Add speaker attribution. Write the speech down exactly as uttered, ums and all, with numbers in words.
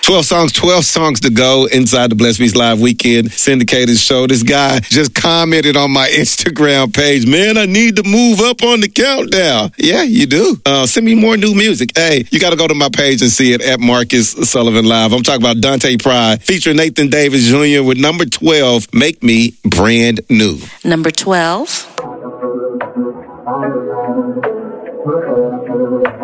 Speaker 1: twelve songs, twelve songs to go inside the Blessed Beats Live Weekend syndicated show. This guy just commented on my Instagram page, man, I need to move up on the countdown. Yeah, you do. Uh, send me more new music. Hey, you got to go to my page and see it at Marcus Sullivan Live. I'm talking about Dante Pride featuring Nathan Davis Junior with number twelve, Make Me Brand New.
Speaker 2: Number twelve.